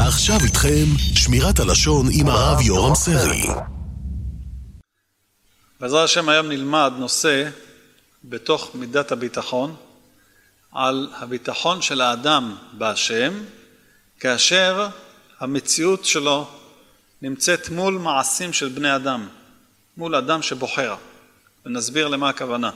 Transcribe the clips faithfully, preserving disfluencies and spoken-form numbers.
עכשיו איתכם שמירת הלשון עם הרב יורם סרי. בעזרת השם היום נלמד נושא בתוך מידת הביטחון על הביטחון של האדם בהשם כאשר המציאות שלו נמצאת מול מעשים של בני אדם, מול אדם שבוחר. ונסביר למה הכוונה.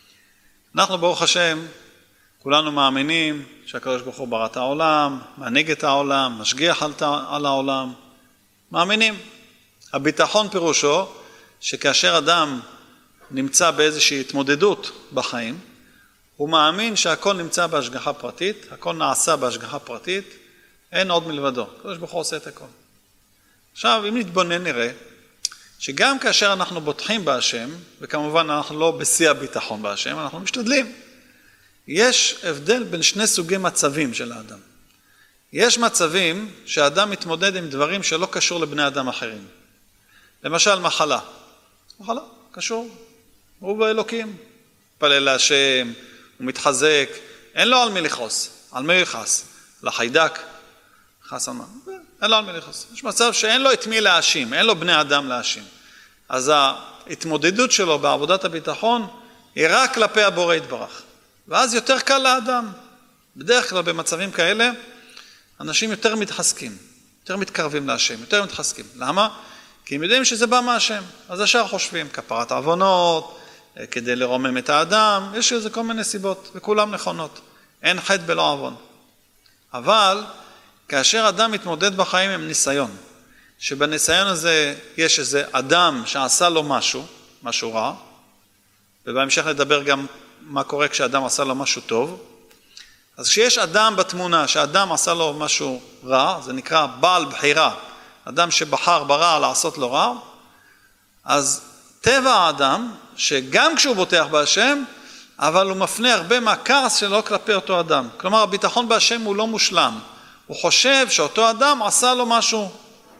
אנחנו ברוך השם כולנו מאמינים שהקדוש ברוך הוא ברא את העולם, מנהיג את העולם, משגיח על העולם. מאמינים. הביטחון פירושו שכאשר אדם נמצא באיזושהי התמודדות בחיים, הוא מאמין שהכל נמצא בהשגחה פרטית, הכל נעשה בהשגחה פרטית, אין עוד מלבדו. הקדוש ברוך הוא עושה את הכל. עכשיו, אם נתבונן נראה שגם כאשר אנחנו בוטחים בהשם, וכמובן אנחנו לא בשיא הביטחון בהשם, אנחנו משתדלים. יש הבדל בין שני סוגי מצבים של האדם. יש מצבים שהאדם מתמודד עם דברים שלא קשור לבני אדם אחרים. למשל מחלה. מחלה, קשור. הוא באלוקים. פלל להשם, הוא מתחזק. אין לו על מי לכעוס. על מי לכעס? לחיידק. חס על מה? אין לו על מי לכעוס. יש מצב שאין לו את מי להאשים. אין לו בני אדם להאשים. אז ההתמודדות שלו בעבודת הביטחון היא רק כלפי הבורא יתברך. ואז יותר קל לאדם. בדרך כלל במצבים כאלה, אנשים יותר מתחזקים, יותר מתקרבים להשם, יותר מתחזקים. למה? כי הם יודעים שזה בא מהשם. אז ישר חושבים, כפרת עוונות, כדי לרומם את האדם, יש איזה כל מיני סיבות, וכולם נכונות. אין חטא בלא עוון. אבל, כאשר אדם מתמודד בחיים עם ניסיון, שבניסיון הזה יש איזה אדם שעשה לו משהו, משהו רע, ובהמשך נדבר גם מה קורה כשאדם עשה לו משהו טוב. אז כשיש אדם בתמונה, שאדם עשה לו משהו רע, זה נקרא בעל בחירה, אדם שבחר ברע לעשות לו רע, אז טבע האדם, שגם כשהוא בוטח בהשם, אבל הוא מפנה הרבה מהכעס שלו כלפי אותו אדם. כלומר, הביטחון בהשם הוא לא מושלם. הוא חושב שאותו אדם עשה לו משהו,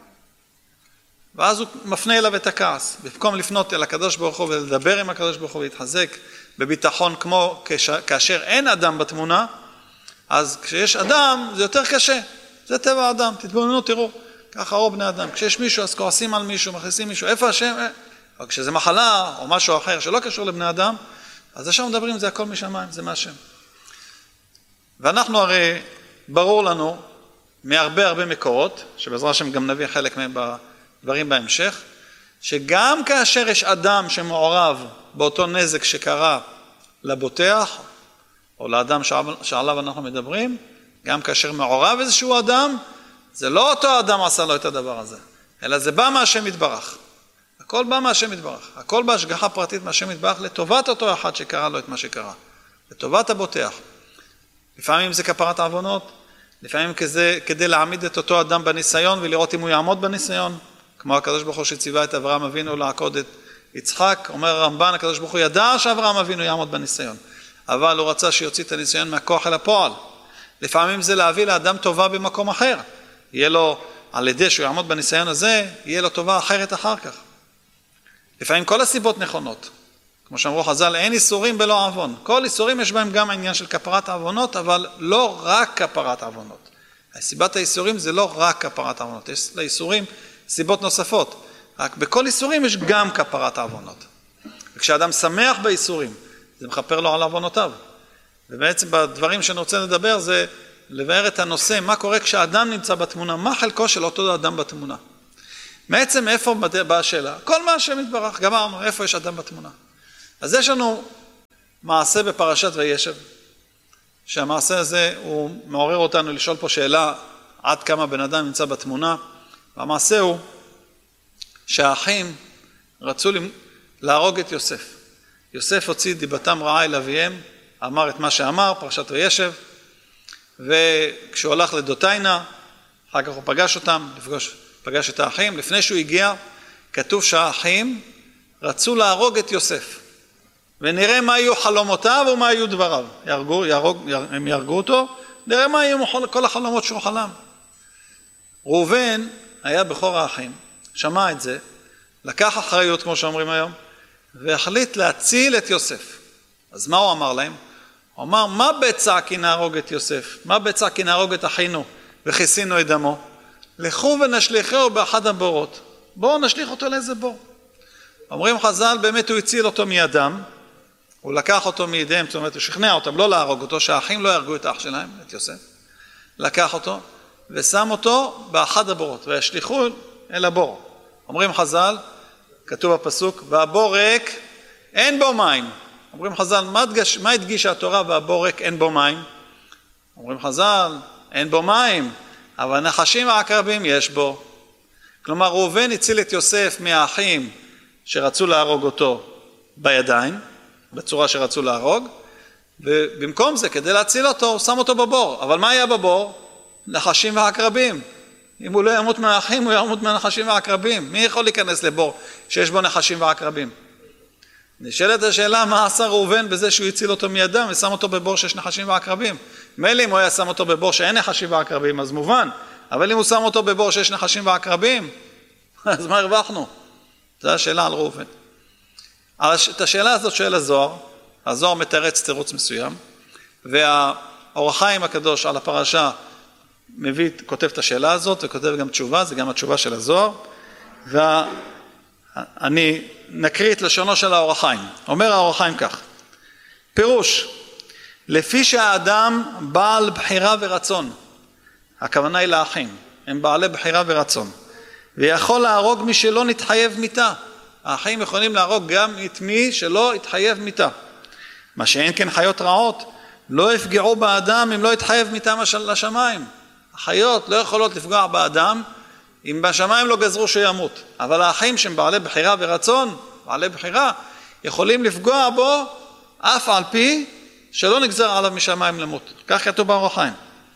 ואז הוא מפנה אליו את הכעס. במקום לפנות אל הקדוש ברוך הוא ולדבר עם הקדוש ברוך הוא ולהתחזק בביטחון כמו כאשר אין אדם בתמונה, אז כשיש אדם זה יותר קשה. זה טבע האדם. תתבוננו, תראו. ככה או בני אדם. כשיש מישהו אז כועסים על מישהו, מכניסים מישהו. איפה השם? אבל כשזה מחלה או משהו אחר שלא קשור לבני אדם, אז השם מדברים, זה הכל משמיים, זה מהשם. ואנחנו הרי ברור לנו מהרבה הרבה מקורות, שבעזרת השם גם נביא חלק מהם בדברים בהמשך, שגם כאשר יש אדם שמעורב באותו נזק שקרה לבוטח, או לאדם שעליו אנחנו מדברים, גם כאשר מעורב איזשהו אדם, זה לא אותו אדם עשה לו את הדבר הזה, אלא זה בא מהשם יתברך. הכל בא מהשם יתברך. הכל בהשגחה פרטית מהשם יתברך לטובת אותו אחד שקרה לו את מה שקרה. לטובת הבוטח. לפעמים זה כפרת עוונות, לפעמים כזה, כדי להעמיד את אותו אדם בניסיון ולראות אם הוא יעמוד בניסיון. כמו הקדוש ברוך הוא שציווה את אברהם אבינו לעקוד את יצחק, אומר הרמב"ן, הקדוש ברוך הוא ידע שאברהם אבינו יעמוד בניסיון. אבל הוא רצה שיוציא את הניסיון מהכוח אל הפועל. לפעמים זה להביא לאדם טובה במקום אחר. יהיה לו, על ידי שהוא יעמוד בניסיון הזה, יהיה לו טובה אחרת אחר כך. לפעמים כל הסיבות נכונות. כמו שאמרו חז"ל, אין איסורים בלא עוון. כל איסורים יש בהם גם העניין של כפרת עוונות, אבל לא רק כפרת עוונות. סיבת האיסורים זה לא רק כפרת עוונות. יש לאיסורים סיבות נוספות. רק בכל איסורים יש גם כפרת עוונות. וכשאדם שמח באיסורים, זה מחפר לו על עוונותיו. ובעצם בדברים שאני רוצה לדבר זה לבאר את הנושא, מה קורה כשאדם נמצא בתמונה, מה חלקו של אותו אדם בתמונה. בעצם איפה באה השאלה? כל מה שמתברך, גמרנו, איפה יש אדם בתמונה. אז יש לנו מעשה בפרשת וישב, שהמעשה הזה הוא מעורר אותנו לשאול פה שאלה, עד כמה בן אדם נמצא בתמונה, והמעשה הוא שהאחים רצו להרוג את יוסף. יוסף הוציא דיבתם רעה אל אביהם, אמר את מה שאמר, פרשת וישב, וכשהוא הלך לדותיינה, אחר כך הוא פגש אותם, לפגוש, פגש את האחים, לפני שהוא הגיע, כתוב שהאחים רצו להרוג את יוסף, ונראה מה יהיו חלומותיו ומה יהיו דבריו. ירגו, ירוג, יר, הם ירגו אותו, נראה מה יהיו כל החלומות שהוא חלם. ראובן היה בכור האחים, שמע את זה, לקח אחריות כמו שאומרים היום, והחליט להציל את יוסף. אז מה הוא אמר להם? הוא אמר, מה בצע כי נהרוג את יוסף? מה בצע כי נהרוג את אחינו וכיסינו את דמו? לכו ונשליחהו באחד הבורות. בואו נשליך אותו לאיזה בור. אומרים חז"ל, באמת הוא הציל אותו מידם, הוא לקח אותו מידיהם, זאת אומרת, הוא שכנע אותם לא להרוג אותו, שהאחים לא יהרגו את האח שלהם, את יוסף. לקח אותו ושם אותו באחד הבורות, וישליחו אל הבור. אומרים חז"ל, כתוב בפסוק, והבור ריק, אין בו מים. אומרים חז"ל, מה, הדגש, מה הדגישה התורה והבור ריק, אין בו מים? אומרים חז"ל, אין בו מים, אבל נחשים ועקרבים יש בו. כלומר, ראובן הציל את יוסף מהאחים שרצו להרוג אותו בידיים, בצורה שרצו להרוג, ובמקום זה, כדי להציל אותו, הוא שם אותו בבור. אבל מה היה בבור? נחשים ועקרבים. אם הוא לא ימות מהאחים, הוא ימות מהנחשים ועקרבים. מי יכול להיכנס לבור שיש בו נחשים ועקרבים? נשאלת השאלה, מה עשה ראובן בזה שהוא הציל אותו מידם ושם אותו בבור שיש נחשים ועקרבים? מילא אם הוא היה שם אותו בבור שאין נחשים ועקרבים, אז מובן. אבל אם הוא שם אותו בבור שיש נחשים ועקרבים, אז מה הרווחנו? זו השאלה על ראובן. את השאלה הזאת שואל הזוהר, הזוהר מתרץ תירוץ מסוים, והאור החיים הקדוש על הפרשה מביא, כותב את השאלה הזאת וכותב גם תשובה, זה גם התשובה של הזוהר, ואני נקריא את לשונו של האור החיים. אומר האור החיים כך, פירוש, לפי שהאדם בעל בחירה ורצון, הכוונה היא לאחים, הם בעלי בחירה ורצון, ויכול להרוג מי שלא נתחייב מיתה. האחים יכולים להרוג גם את מי שלא יתחייב מיתה. מה שאין כן חיות רעות, לא יפגעו באדם אם לא יתחייב מיתה לשמיים. החיות לא יכולות לפגוע באדם אם בשמיים לא גזרו שימות. אבל האחים שהם בעלי בחירה ורצון, בעלי בחירה, יכולים לפגוע בו אף על פי שלא נגזר עליו משמיים למות. כך כתוב באור החיים.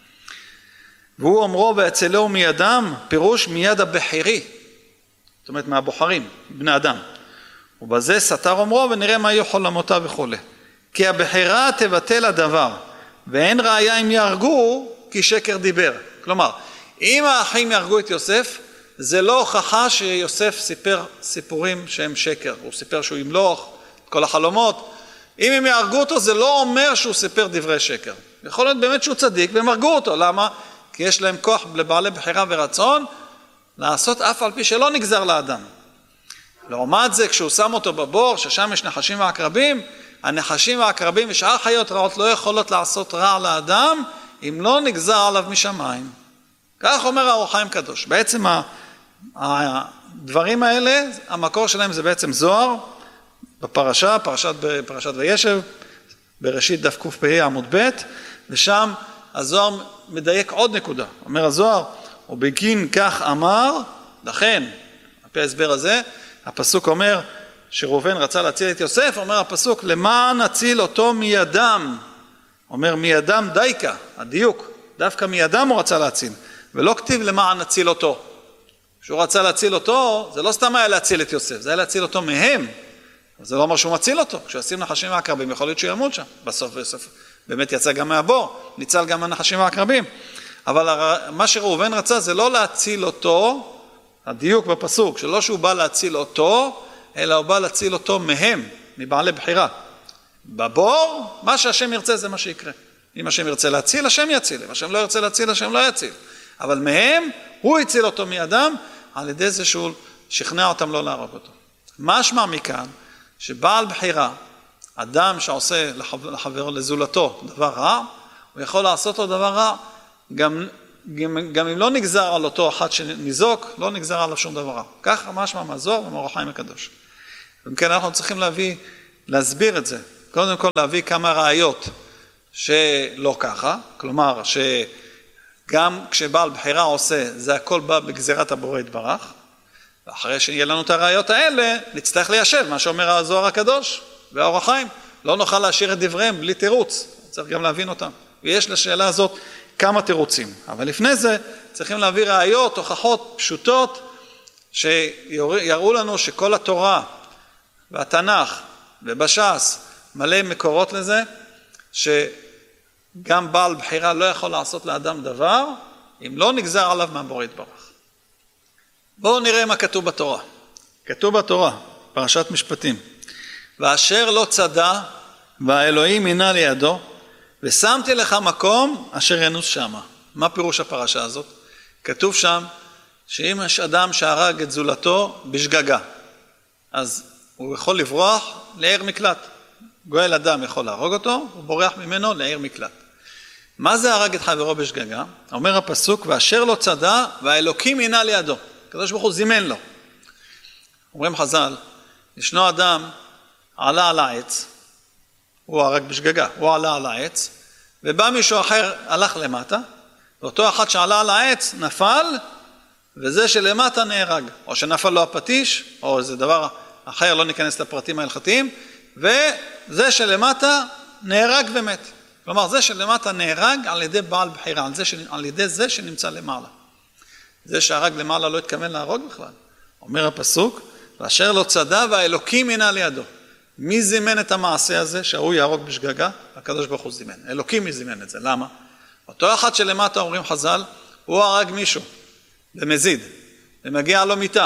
והוא אומרו והצלהו מידם, פירוש מיד הבחירי. זאת אומרת מהבוחרים, בני אדם. ובזה סתר אומרו ונראה מה יהיו חולמותיו וכו'. כי הבחירה תבטל הדבר, ואין ראיה אם יהרגו כי שקר דיבר. כלומר, אם האחים יהרגו את יוסף, זה לא הוכחה שיוסף סיפר סיפורים שהם שקר. הוא סיפר שהוא ימלוך את כל החלומות. אם הם יהרגו אותו, זה לא אומר שהוא סיפר דברי שקר. יכול להיות באמת שהוא צדיק והם הרגו אותו. למה? כי יש להם כוח לבעלי בחירה ורצון, לעשות אף על פי שלא נגזר לאדם. לעומת זה, כשהוא שם אותו בבור, ששם יש נחשים ועקרבים, הנחשים והעקרבים ושאר חיות רעות לא יכולות לעשות רע לאדם, אם לא נגזר עליו משמיים. כך אומר האור החיים קדוש. בעצם הדברים האלה, המקור שלהם זה בעצם זוהר, בפרשה, פרשת, פרשת וישב, בראשית דף קפ"ה עמוד ב', ושם הזוהר מדייק עוד נקודה. אומר הזוהר, ובגין כך אמר, לכן, על פי ההסבר הזה, הפסוק אומר שראובן רצה להציל את יוסף, אומר הפסוק, למען נציל אותו מידם. אומר מידם דייקה, הדיוק, דווקא מידם הוא רצה להציל, ולא כתיב למען נציל אותו. כשהוא רצה להציל אותו, זה לא סתם היה להציל את יוסף, זה היה להציל אותו מהם. זה לא אומר שהוא מציל אותו, כשעושים נחשים ועקרבים, יכול להיות שהוא ימות שם. בסוף בסוף באמת יצא גם מהבור, ניצל גם מהנחשים ועקרבים. אבל מה שראובן רצה זה לא להציל אותו, הדיוק בפסוק, שלא שהוא בא להציל אותו, אלא הוא בא להציל אותו מהם, מבעלי בחירה. בבור, מה שהשם ירצה זה מה שיקרה. אם השם ירצה להציל, השם יציל. אם השם לא ירצה להציל, השם לא יציל. אבל מהם, הוא הציל אותו מידם, על ידי זה שהוא שכנע אותם לא להרוג אותו. משמע מכאן, שבעל בחירה, אדם שעושה לחבר לזולתו דבר רע, הוא יכול לעשות לו דבר רע, גם, גם, גם אם לא נגזר על אותו אחד שניזוק, לא נגזר עליו שום דבר רע. כך משמע מהזוהר ומאור החיים הקדוש. וכן אנחנו צריכים להביא, להסביר את זה. קודם כל להביא כמה ראיות שלא ככה, כלומר שגם כשבעל בחירה עושה, זה הכל בא בגזירת הבורא יתברך, ואחרי שיהיה לנו את הראיות האלה, נצטרך ליישב מה שאומר הזוהר הקדוש והאור החיים. לא נוכל להשאיר את דבריהם בלי תירוץ, צריך גם להבין אותם. ויש לשאלה הזאת כמה תירוצים. אבל לפני זה צריכים להביא ראיות, הוכחות פשוטות, שיראו לנו שכל התורה והתנ"ך ובש"ס מלא מקורות לזה, שגם בעל בחירה לא יכול לעשות לאדם דבר, אם לא נגזר עליו מהבורא יתברך. בואו נראה מה כתוב בתורה. כתוב בתורה, פרשת משפטים. ואשר לא צדה, והאלוהים מינה לידו, ושמתי לך מקום אשר ינוס שמה. מה פירוש הפרשה הזאת? כתוב שם שאם יש אדם שהרג את זולתו בשגגה, אז הוא יכול לברוח לעיר מקלט. גואל אדם יכול להרוג אותו, הוא בורח ממנו לעיר מקלט. מה זה הרג את חברו בשגגה? אומר הפסוק, ואשר לא צדה, והאלוקים עינה לידו. הקדוש ברוך הוא זימן לו. אומרים חז"ל, ישנו אדם עלה על העץ, הוא הרג בשגגה, הוא עלה על העץ, ובא מישהו אחר הלך למטה, ואותו אחד שעלה על העץ נפל, וזה שלמטה נהרג, או שנפל לו הפטיש, או איזה דבר אחר, לא ניכנס לפרטים ההלכתיים, וזה שלמטה נהרג ומת. כלומר, זה שלמטה נהרג על ידי בעל בחירה, על, ש... על ידי זה שנמצא למעלה. זה שהרג למעלה לא התכוון להרוג בכלל. אומר הפסוק, ואשר לא צדה והאלוקים עינה לידו. מי זימן את המעשה הזה שהוא יהרוג בשגגה? הקדוש ברוך הוא זימן. אלוקים מי זימן את זה. למה? אותו אחד שלמטה אומרים חז"ל, הוא הרג מישהו במזיד, ומגיע לו מיטה.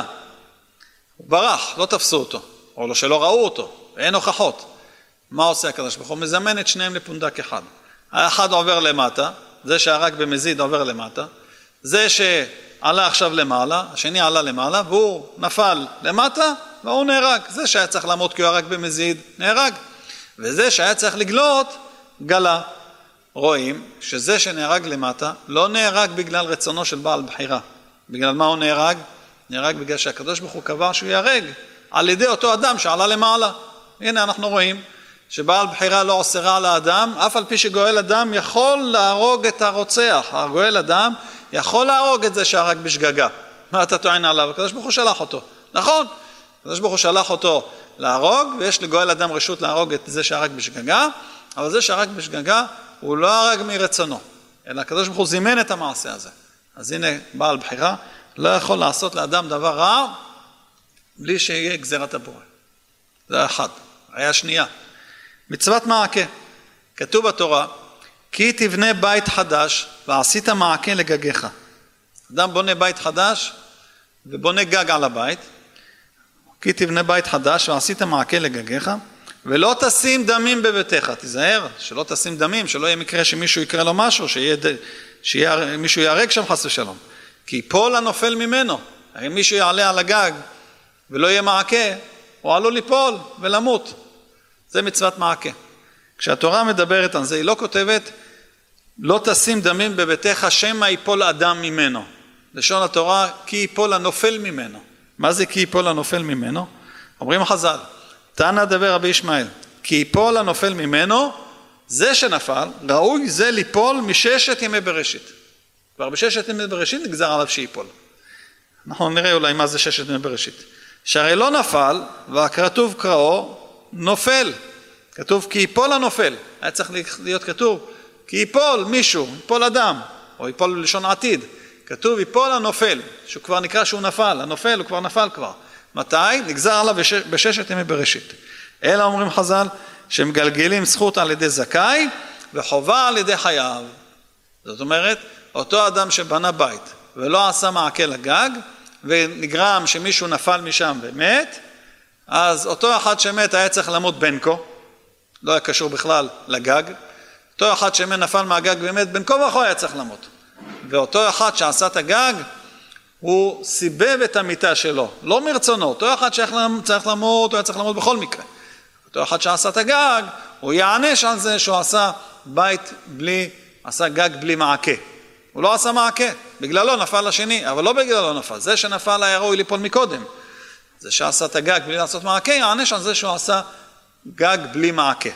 הוא ברח, לא תפסו אותו, או לא שלא ראו אותו, ואין הוכחות. מה עושה הקדוש ברוך הוא? מזמן את שניהם לפונדק אחד. האחד עובר למטה, זה שהרג במזיד עובר למטה, זה שעלה עכשיו למעלה, השני עלה למעלה, והוא נפל למטה, והוא נהרג. זה שהיה צריך למות כי הוא הרג במזיד, נהרג. וזה שהיה צריך לגלות, גלה. רואים שזה שנהרג למטה, לא נהרג בגלל רצונו של בעל בחירה. בגלל מה הוא נהרג? נהרג בגלל שהקדוש ברוך הוא קבע שהוא יהרג, על ידי אותו אדם שעלה למעלה. הנה אנחנו רואים שבעל בחירה לא עושה רע לאדם, אף על פי שגואל אדם יכול להרוג את הרוצח. הגואל אדם יכול להרוג את זה שהרג בשגגה. מה אתה טוען עליו? הקדוש ברוך הוא שלח אותו. נכון, הקדוש ברוך הוא שלח אותו להרוג, ויש לגואל אדם רשות להרוג את זה שהרג בשגגה, אבל זה שהרג בשגגה הוא לא הרג מרצונו, אלא הקדוש ברוך הוא זימן את המעשה הזה. אז הנה בעל בחירה לא יכול לעשות לאדם דבר רע בלי שיהיה גזירת הבורא. זה אחד. היה שנייה. מצוות מעקה. כתוב בתורה, כי תבנה בית חדש ועשית מעקה לגגיך. אדם בונה בית חדש ובונה גג על הבית. כי תבנה בית חדש ועשית מעקה לגגיך, ולא תשים דמים בביתך. תיזהר, שלא תשים דמים, שלא יהיה מקרה שמישהו יקרה לו משהו, שמישהו יהרג שם חס ושלום. כי יפול הנופל ממנו. הרי מישהו יעלה על הגג ולא יהיה מעקה, הוא עלול ליפול ולמות. זה מצוות מעקה. כשהתורה מדברת על זה, היא לא כותבת, לא תשים דמים בביתך, שמא ייפול אדם ממנו. לשון התורה, כי ייפול הנופל ממנו. מה זה כי ייפול הנופל ממנו? אומרים חז"ל, תנא דבר רבי ישמעאל, כי ייפול הנופל ממנו, זה שנפל, ראוי זה ליפול מששת ימי בראשית. כבר בששת ימי בראשית נגזר עליו שיפול. אנחנו נראה אולי מה זה ששת ימי בראשית. שהרי לא נפל, והכתוב קראו, נופל. כתוב כי ייפול הנופל. היה צריך להיות כתוב, כי ייפול מישהו, ייפול אדם, או ייפול לשון עתיד. כתוב ייפול הנופל, שהוא כבר נקרא שהוא נפל, הנופל הוא כבר נפל כבר. מתי? נגזר עליו בששת ימי בראשית. אלא אומרים חז"ל, שמגלגלים זכות על ידי זכאי, וחובה על ידי חייב. זאת אומרת, אותו אדם שבנה בית, ולא עשה מעקה לגג, ונגרם שמישהו נפל משם ומת, אז אותו אחד שמת היה צריך למות בין כה, לא היה קשור בכלל לגג, אותו אחד שמת נפל מהגג ומת, בין כה וכה היה צריך למות. ואותו אחד שעשה את הגג, הוא סיבב את המיטה שלו, לא מרצונו, אותו אחד שצריך למות, הוא היה צריך למות בכל מקרה. אותו אחד שעשה את הגג, הוא יענש על זה שהוא עשה בית בלי, עשה גג בלי מעקה. הוא לא עשה מעקה, בגללו נפל לשני, אבל לא בגללו נפל. זה שנפל היה ראוי ליפול מקודם. זה שעשה את הגג בלי לעשות מעקה, יענש על זה שהוא עשה גג בלי מעקה.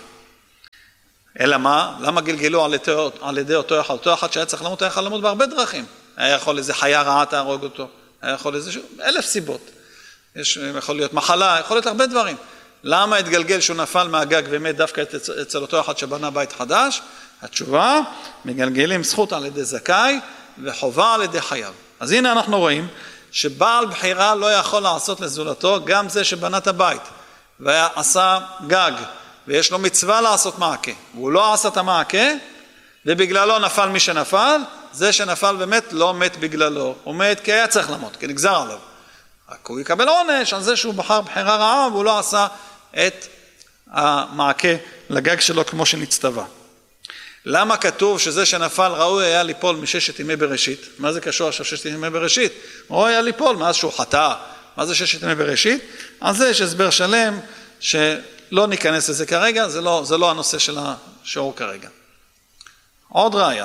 אלא מה? למה גלגלו על ידי, על ידי אותו אחד? אותו אחד שהיה צריך למות, היה יכול למות בהרבה דרכים. היה יכול איזה חיה רעה תהרוג אותו, היה יכול איזה אלף סיבות. יש, יכול להיות מחלה, יכול להיות הרבה דברים. למה התגלגל שהוא נפל מהגג ומת דווקא אצל אותו אחד שבנה בית חדש? התשובה, מגלגלים זכות על ידי זכאי וחובה על ידי חייב. אז הנה אנחנו רואים שבעל בחירה לא יכול לעשות לזולתו, גם זה שבנה את הבית ועשה גג, ויש לו מצווה לעשות מעקה. והוא לא עשה את המעקה, ובגללו נפל מי שנפל, זה שנפל ומת לא מת בגללו. הוא מת כי היה צריך למות, כי נגזר עליו. רק הוא יקבל עונש על זה שהוא בחר בחירה רעה, והוא לא עשה את המעקה לגג שלו כמו שנצטווה. למה כתוב שזה שנפל ראוי היה ליפול מששת ימי בראשית? מה זה קשור עכשיו ששת ימי בראשית? ראוי היה ליפול מאז שהוא חטא. מה זה ששת ימי בראשית? אז זה יש הסבר שלם שלא ניכנס לזה כרגע, זה לא, זה לא הנושא של השיעור כרגע. עוד ראיה.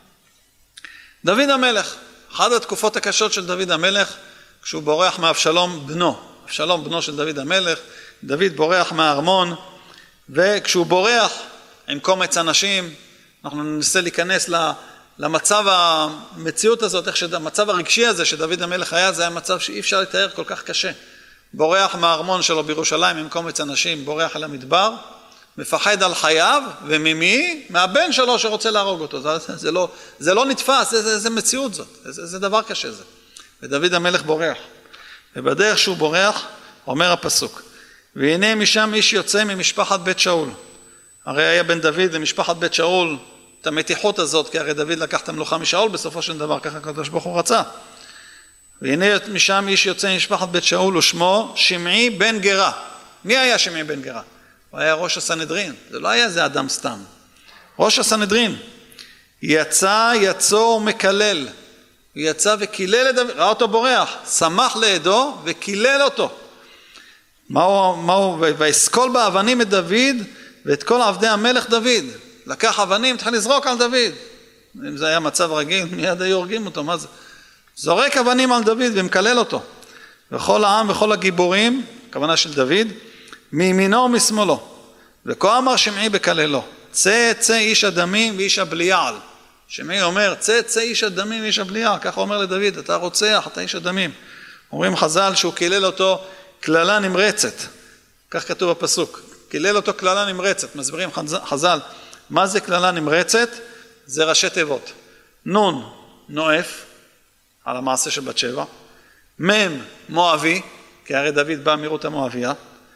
דוד המלך, אחת התקופות הקשות של דוד המלך, כשהוא בורח מאבשלום בנו, אבשלום בנו של דוד המלך, דוד בורח מהארמון, וכשהוא בורח עם קומץ אנשים, אנחנו ננסה להיכנס למצב המציאות הזאת, איך שהמצב הרגשי הזה שדוד המלך היה, זה היה מצב שאי אפשר לתאר כל כך קשה. בורח מהארמון שלו בירושלים עם קומץ אנשים, בורח אל המדבר, מפחד על חייו, וממי? מהבן שלו שרוצה להרוג אותו. זה, זה, לא, זה לא נתפס, זה, זה, זה מציאות זאת, זה, זה דבר קשה זה. ודוד המלך בורח. ובדרך שהוא בורח, אומר הפסוק, והנה משם איש יוצא ממשפחת בית שאול. הרי היה בן דוד למשפחת בית שאול, את המתיחות הזאת, כי הרי דוד לקח את המלוכה משאול, בסופו של דבר, ככה הקדוש ברוך הוא רצה. והנה משם איש יוצא ממשפחת בית שאול, ושמו שמעי בן גרה. מי היה שמעי בן גרה? הוא היה ראש הסנהדרין, זה לא היה איזה אדם סתם. ראש הסנהדרין. יצא, יצוא ומקלל. הוא יצא וקילל את דוד, ראה אותו בורח, שמח לעדו וקילל אותו. מהו, מהו, ויסקול באבנים את דוד ואת כל עבדי המלך דוד. לקח אבנים, התחיל לזרוק על דוד. אם זה היה מצב רגיל, מיד היו הורגים אותו, מה זה? זורק אבנים על דוד ומקלל אותו. וכל העם וכל הגיבורים, הכוונה של דוד, מימינו ומשמאלו. וכה אמר שמעי בקללו, צא צא איש הדמים ואיש הבליעל. שמעי אומר, צא צא איש הדמים ואיש הבליעל. ככה אומר לדוד, אתה רוצח, אתה איש הדמים. אומרים חז"ל שהוא קילל אותו קללה נמרצת. כך כתוב בפסוק. קילל אותו קללה נמרצת. מסבירים חז"ל, מה זה קללה נמרצת? זה ראשי תיבות. נון, נואף, על המעשה של בת שבע. מם, מואבי, כי הרי דוד בא מרות המואביה.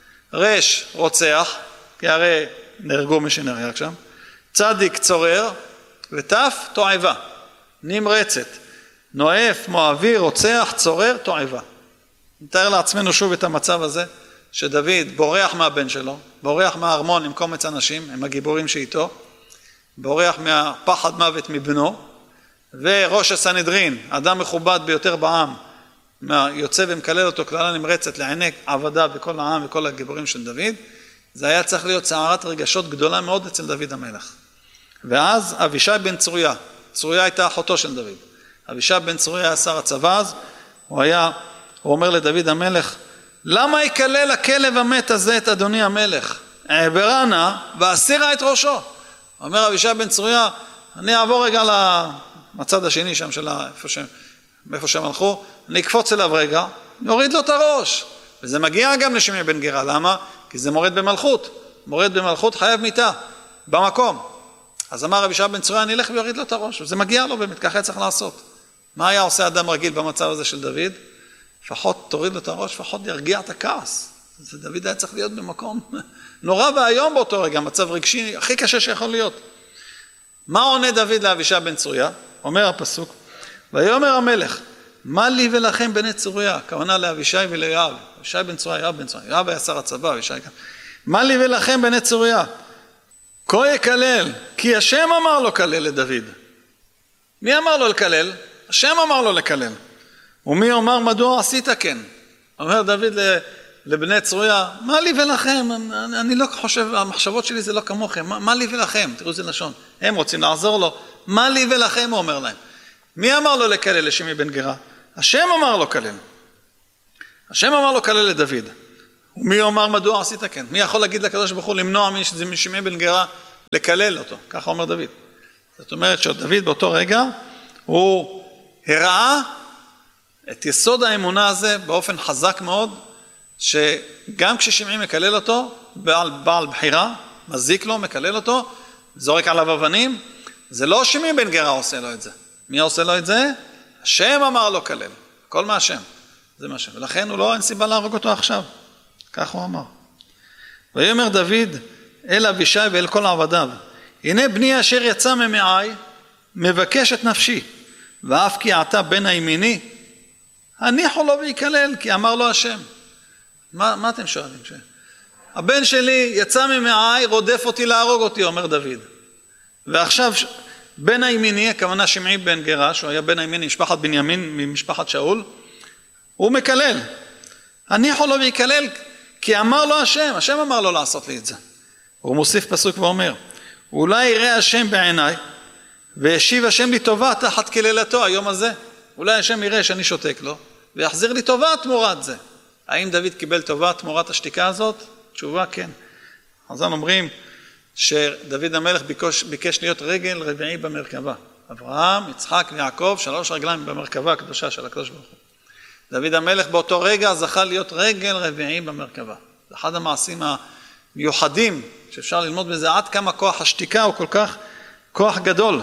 רש, רוצח, כי הרי נהרגו מי שנהרג שם. צדיק, צורר, ותף, תועבה. נמרצת. נואף, מואבי, רוצח, צורר, תועבה. נתאר לעצמנו שוב את המצב הזה, שדוד בורח מהבן שלו, בורח מהארמון עם קומץ אנשים, עם הגיבורים שאיתו, בורח מהפחד מוות מבנו, וראש הסנהדרין, אדם מכובד ביותר בעם, יוצא ומקלל אותו קללה נמרצת לעיני עבדיו וכל העם וכל הגיבורים של דוד, זה היה צריך להיות סערת רגשות גדולה מאוד אצל דוד המלך. ואז אבישי בן צרויה, צרויה הייתה אחותו של דוד, אבישי בן צרויה היה שר הצבא אז, הוא היה, הוא אומר לדוד המלך, למה יקלל הכלב המת הזה את אדוני המלך? העברה נא והסירה את ראשו. אומר אבישי בן צרויה, אני אעבור רגע לצד השני שם של איפה שהם, מאיפה שהם הלכו, אני אקפוץ אליו רגע, יוריד לו את הראש. וזה מגיע גם לשמעי בן גרה, למה? כי זה מורד במלכות. מורד במלכות חייב מיתה, במקום. אז אמר אבישי בן צרויה, אני אלך ויוריד לו את הראש, וזה מגיע לו באמת, ככה צריך לעשות. מה היה עושה אדם רגיל במצב הזה של דוד? לפחות תוריד לו את הראש, לפחות ירגיע את הכעס. זה דוד היה צריך להיות במקום נורא והיום באותו רגע, מצב רגשי הכי קשה שיכול להיות. מה עונה דוד לאבישי בן צרויה? אומר הפסוק, ויאמר המלך, מה לי ולכם בני צרויה? כוונה לאבישי וליואב. אבישי בן צרויה, יואב בן צרויה. יואב היה שר הצבא, אבישי גם. מה לי ולכם בני צרויה? כה יקלל, כי השם אמר לו קלל לדוד. מי אמר לו לקלל? השם אמר לו לקלל. ומי אומר מדוע עשית כן? אומר דוד לבני צרויה, מה לי ולכם? אני, אני לא חושב, המחשבות שלי זה לא כמוכם. מה, מה לי ולכם? תראו זה לשון. הם רוצים לעזור לו. מה לי ולכם? הוא אומר להם. מי אמר לו לקלל לשמעי בן גרה? השם אמר לו קלל. השם אמר לו קלל לדוד. ומי אומר מדוע עשית כן? מי יכול להגיד לקדוש ברוך הוא למנוע משמעי בן גרה לקלל אותו? ככה אומר דוד. זאת אומרת שדוד באותו רגע הוא הראה את יסוד האמונה הזה באופן חזק מאוד, שגם כששמעי מקלל אותו, בעל, בעל בחירה, מזיק לו, מקלל אותו, זורק עליו אבנים, זה לא שמעי בן גרה עושה לו את זה. מי עושה לו את זה? השם אמר לו קלל. הכל מהשם. זה מהשם. ולכן הוא לא, אין סיבה להרוג אותו עכשיו. כך הוא אמר. ויאמר דוד אל אבישי ואל כל עבדיו, הנה בני אשר יצא ממעי, מבקש את נפשי, ואף כי עתה בן הימיני, הניחו לו ויקלל, כי אמר לו השם. מה, מה אתם שואלים? ש... הבן שלי יצא ממעי, רודף אותי להרוג אותי, אומר דוד. ועכשיו בן הימיני, הכוונה שמעי בן גרש, הוא היה בן הימיני, משפחת בנימין, ממשפחת שאול, הוא מקלל. הניחו לו ויקלל, כי אמר לו השם, השם אמר לו לעשות לי את זה. הוא מוסיף פסוק ואומר, אולי יראה השם בעיניי, וישיב השם לי טובה תחת כללתו היום הזה. אולי השם יראה שאני שותק לו, ויחזיר לי טובה תמורת זה. האם דוד קיבל טובה תמורת השתיקה הזאת? תשובה כן. אז אנחנו אומרים שדוד המלך ביקש, ביקש להיות רגל רביעי במרכבה. אברהם, יצחק ויעקב, שלוש רגליים במרכבה הקדושה של הקדוש ברוך הוא. דוד המלך באותו רגע זכה להיות רגל רביעי במרכבה. זה אחד המעשים המיוחדים שאפשר ללמוד בזה עד כמה כוח השתיקה הוא כל כך כוח גדול.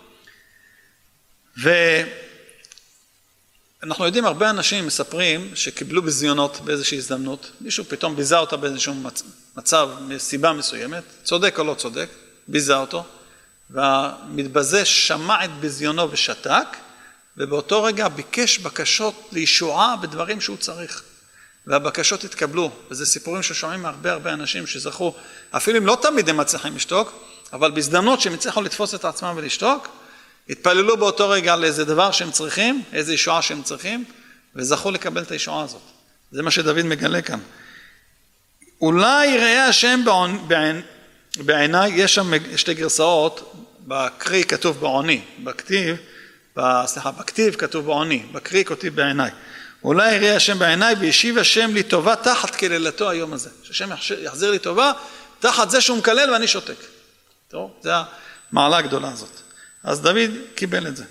ואנחנו יודעים, הרבה אנשים מספרים שקיבלו בזיונות באיזושהי הזדמנות, מישהו פתאום ביזה אותה באיזשהו מצב, מסיבה מסוימת, צודק או לא צודק, ביזה אותו, והמתבזה שמע את בזיונו ושתק, ובאותו רגע ביקש בקשות לישועה בדברים שהוא צריך. והבקשות התקבלו, וזה סיפורים ששומעים מהרבה הרבה אנשים שזכו, אפילו אם לא תמיד הם מצליחים לשתוק, אבל בהזדמנות שהם הצליחו לתפוס את עצמם ולשתוק, התפללו באותו רגע על איזה דבר שהם צריכים, איזה ישועה שהם צריכים, וזכו לקבל את הישועה הזאת. זה מה שדוד מגלה כאן. אולי יראה השם בעיני, בעיניי, יש שם שתי גרסאות, בקרי כתוב בעוני, בכתיב, סליחה, בכתיב כתוב בעוני, בקרי כתוב בעיניי. אולי יראה השם בעיניי וישיב השם לי טובה תחת כללתו היום הזה. שהשם יחזיר לי טובה תחת זה שהוא מקלל ואני שותק. טוב, זה המעלה הגדולה הזאת. אז דוד קיבל את זה.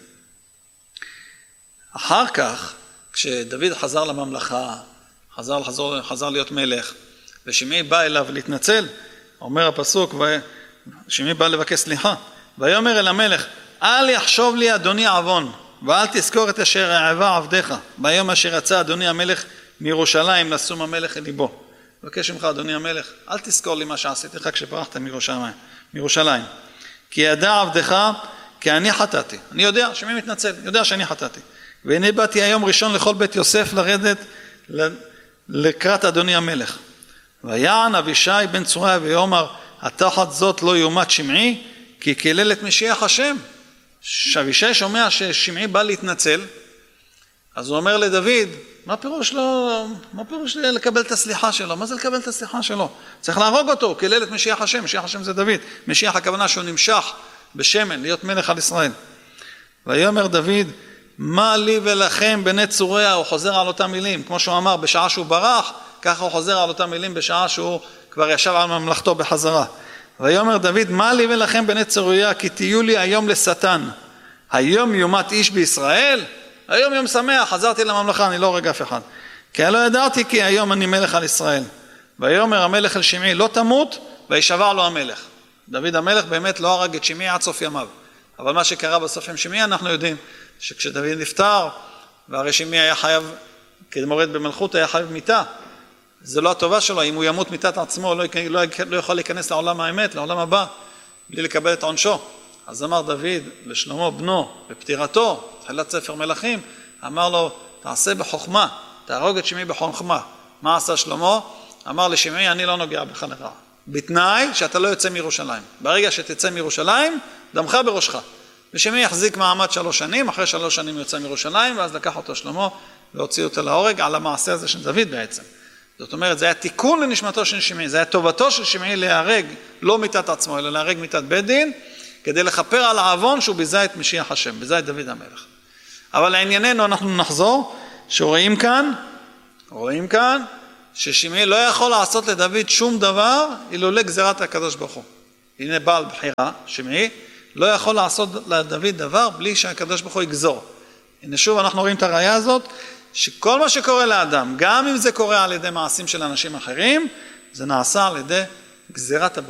אחר כך, כשדוד חזר לממלכה, חזר, חזר, חזר להיות מלך, ושמעי בא אליו להתנצל, אומר הפסוק, שמעי בא לבקש סליחה, ויאמר אל המלך, אל יחשוב לי אדוני עוון, ואל תזכור את אשר העבה עבדיך, ביום אשר יצא אדוני המלך מירושלים, לשום המלך אל ליבו. מבקש ממך אדוני המלך, אל תזכור לי מה שעשיתי לך כשברחת מירושלים, מירושלים. כי ידע עבדך, כי אני חטאתי. אני יודע, שמי מתנצל, יודע שאני חטאתי. והנה באתי היום ראשון לכל בית יוסף לרדת לקראת אדוני המלך. ויען אבישי בן צרויה ויאמר, התחת זאת לא יומת שמעי, כי קילל את משיח השם. אבישי שומע ששמעי בא להתנצל, אז הוא אומר לדוד, מה פירוש לו, מה פירוש לקבל את הסליחה שלו? מה זה לקבל את הסליחה שלו? צריך להרוג אותו, הוא קילל את משיח השם, משיח השם זה דוד. משיח הכוונה שהוא נמשך בשמן, להיות מלך על ישראל. ויאמר דוד, מה לי ולכם בני צוריה, הוא חוזר על אותם מילים, כמו שהוא אמר, בשעה שהוא ברח, ככה הוא חוזר על אותם מילים בשעה שהוא כבר ישב על ממלכתו בחזרה. ויאמר דוד, מה לי ולכם בני צוריה, כי תהיו לי היום לשטן. היום יומת איש בישראל, היום יום שמח, חזרתי לממלכה, אני לא הורג אף אחד. כי לא ידעתי כי היום אני מלך על ישראל. ויאמר המלך אל שמעי, לא תמות, וישבע לו המלך. דוד המלך באמת לא הרג את שמעי עד סוף ימיו. אבל מה שקרה בסוף עם שמעי, אנחנו יודעים שכשדוד נפטר, והרי שמעי היה חייב, כמורד במלכות, היה חייב מיתה. זה לא הטובה שלו, אם הוא ימות מיתת עצמו, לא, לא, לא יכול להיכנס לעולם האמת, לעולם הבא, בלי לקבל את עונשו. אז אמר דוד לשלמה בנו, בפטירתו, תחילת ספר מלכים, אמר לו, תעשה בחוכמה, תהרוג את שמעי בחוכמה. מה עשה שלמה? אמר לשמעי, אני לא נוגע בך לרע. בתנאי שאתה לא יוצא מירושלים. ברגע שתצא מירושלים, דמך בראשך. ושמעי יחזיק מעמד שלוש שנים, אחרי שלוש שנים יוצא מירושלים, ואז לקח אותו שלמה והוציא אותו להורג על המעשה הזה של דוד בעצם. זאת אומרת, זה היה תיקון לנשמתו של שמעי, זה היה טובתו של שמעי להרג, לא מיתת עצמו, אלא להרג מיתת בית דין, כדי לכפר על העוון שהוא ביזה את משיח השם, ביזה את דוד המלך. אבל לענייננו אנחנו נחזור, שרואים כאן, רואים כאן, ששמעי לא יכול לעשות לדוד שום דבר, אילולא גזירת הקדוש ברוך הוא. הנה בעל בחירה, שמעי, לא יכול לעשות לדוד דבר בלי שהקדוש ברוך הוא יגזור. הנה שוב אנחנו רואים את הראיה הזאת, שכל מה שקורה לאדם, גם אם זה קורה על ידי מעשים של אנשים אחרים, זה נעשה על ידי גזירת הבריאה.